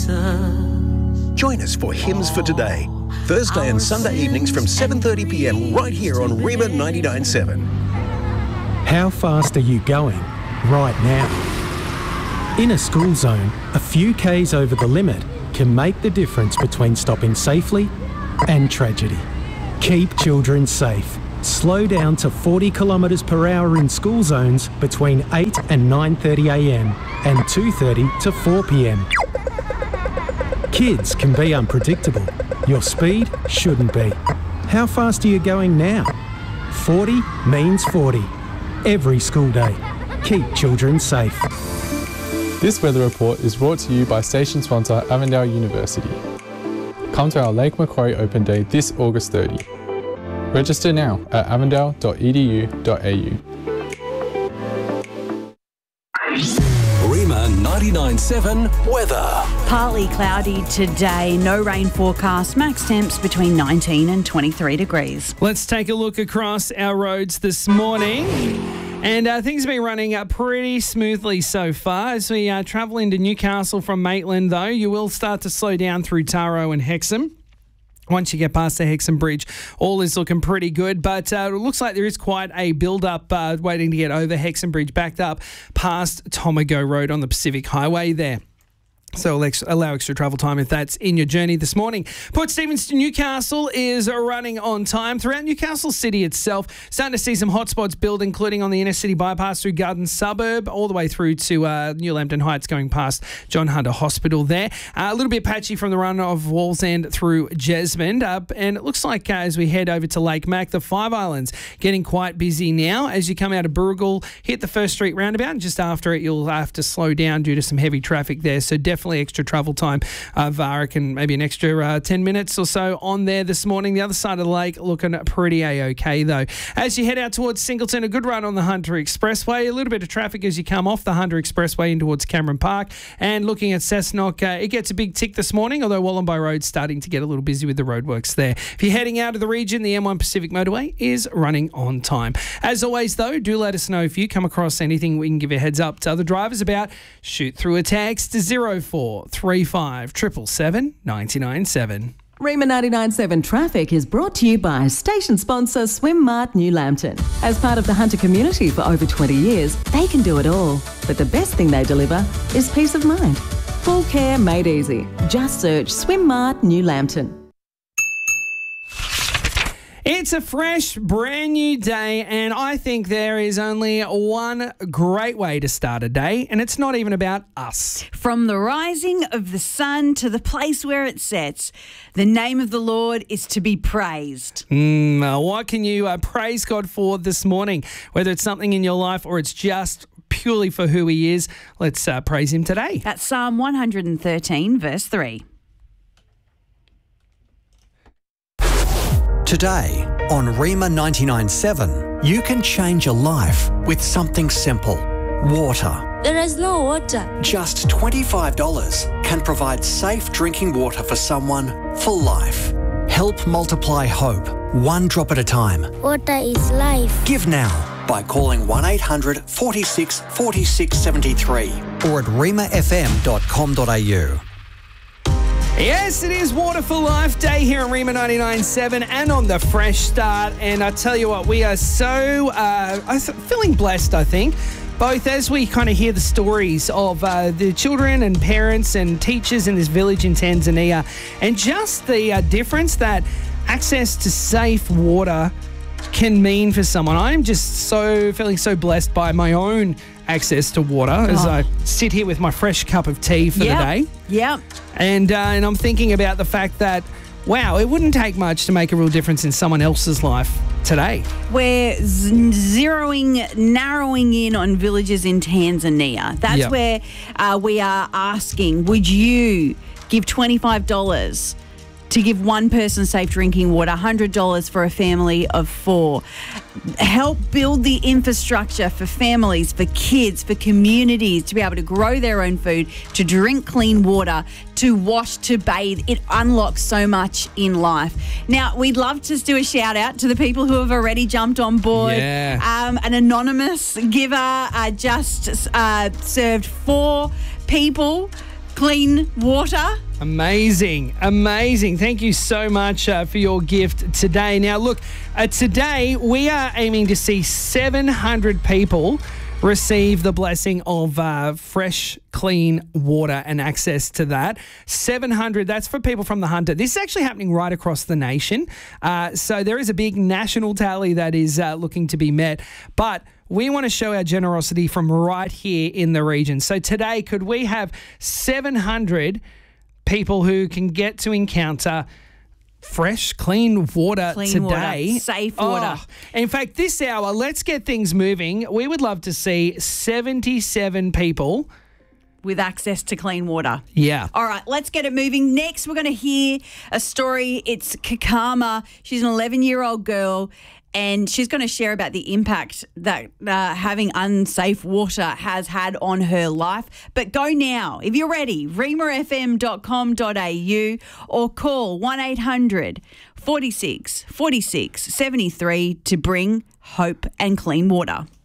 Join us for Hymns for Today, Thursday and Sunday evenings from 7:30pm right here on Rima 99.7. How fast are you going right now? In a school zone, a few Ks over the limit can make the difference between stopping safely and tragedy. Keep children safe. Slow down to 40 kilometres per hour in school zones between 8 and 9:30am and 2:30 to 4pm. Kids can be unpredictable. Your speed shouldn't be. How fast are you going now? 40 means 40. Every school day. Keep children safe. This weather report is brought to you by station sponsor Avondale University. Come to our Lake Macquarie Open Day this August 30. Register now at avondale.edu.au. Rima 99.7 weather. Partly cloudy today, no rain forecast, max temps between 19 and 23 degrees. Let's take a look across our roads this morning. And things have been running pretty smoothly so far. As we travel into Newcastle from Maitland, though, you will start to slow down through Taro and Hexham. Once you get past the Hexham Bridge, all is looking pretty good. But it looks like there is quite a build-up waiting to get over Hexham Bridge, backed up past Tomago Road on the Pacific Highway there. So allow extra travel time if that's in your journey this morning. Port Stephens to Newcastle is running on time. Throughout Newcastle City itself, starting to see some hotspots build, including on the inner city bypass through Garden Suburb, all the way through to New Lambton Heights, going past John Hunter Hospital there. A little bit patchy from the run of Wallsend through Jesmond. And it looks like as we head over to Lake Mac, the Five Islands getting quite busy now. As you come out of Burrigal, hit the First Street roundabout, and just after it, you'll have to slow down due to some heavy traffic there. So definitely extra travel time. I reckon maybe an extra 10 minutes or so on there this morning. The other side of the lake looking pretty A-OK though. As you head out towards Singleton, a good run on the Hunter Expressway. A little bit of traffic as you come off the Hunter Expressway in towards Cameron Park. And looking at Cessnock, it gets a big tick this morning, although Wollombi Road's starting to get a little busy with the roadworks there. If you're heading out of the region, the M1 Pacific Motorway is running on time. As always though, do let us know if you come across anything we can give you a heads up to other drivers about. Shoot through a text to 0435 777 997. Rima 99.7 Traffic is brought to you by station sponsor Swim Mart New Lambton. As part of the Hunter community for over 20 years, they can do it all. But the best thing they deliver is peace of mind. Full care made easy. Just search Swim Mart New Lambton. It's a fresh, brand new day, and I think there is only one great way to start a day, and it's not even about us. From the rising of the sun to the place where it sets, the name of the Lord is to be praised. What can you praise God for this morning? Whether it's something in your life or it's just purely for who He is, let's praise Him today. That's Psalm 113, verse 3. Today on Rima 99.7, you can change your life with something simple. Water. There is no water. Just $25 can provide safe drinking water for someone for life. Help multiply hope, one drop at a time. Water is life. Give now by calling 1800 46 46 73 or at rimafm.com.au. Yes, it is Water for Life Day here on Rima 99.7 and on the Fresh Start. And I tell you what, we are so feeling blessed, I think, both as we kind of hear the stories of the children and parents and teachers in this village in Tanzania, and just the difference that access to safe water can mean for someone. I'm just feeling so blessed by my own access to water as I sit here with my fresh cup of tea for the day. Yep. And I'm thinking about the fact that, wow, it wouldn't take much to make a real difference in someone else's life today. We're narrowing in on villages in Tanzania. That's where we are asking, would you give $25 to give one person safe drinking water, $100 for a family of 4. Help build the infrastructure for families, for kids, for communities to be able to grow their own food, to drink clean water, to wash, to bathe. It unlocks so much in life. Now, we'd love to do a shout out to the people who have already jumped on board. Yeah. An anonymous giver just served 4 people clean water. Amazing. Thank you so much for your gift today. Now, look, today we are aiming to see 700 people receive the blessing of fresh, clean water and access to that. 700, that's for people from the Hunter. This is actually happening right across the nation. So there is a big national tally that is looking to be met. But we want to show our generosity from right here in the region. So today, could we have 700 people who can get to encounter fresh, clean water today? Water, safe water. In fact, this hour, let's get things moving. We would love to see 77 people with access to clean water. Yeah. All right, let's get it moving. Next, we're going to hear a story. It's Kakama. She's an 11-year-old girl, and she's going to share about the impact that having unsafe water has had on her life. But go now, if you're ready, reamafm.com.au or call 1-800 46 46 73 to bring hope and clean water.